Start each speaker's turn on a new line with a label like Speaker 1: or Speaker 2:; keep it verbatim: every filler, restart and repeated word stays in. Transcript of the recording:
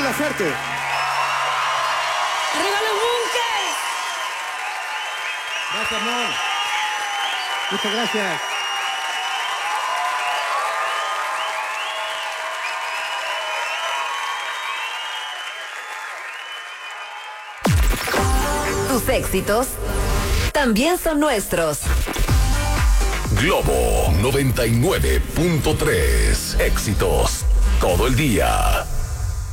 Speaker 1: Muchísima suerte.
Speaker 2: ¡Arriba los Bunkers!
Speaker 1: Gracias, amor. Muchas gracias.
Speaker 3: Tus éxitos también son nuestros.
Speaker 4: Globo noventa y nueve punto tres. Éxitos todo el día.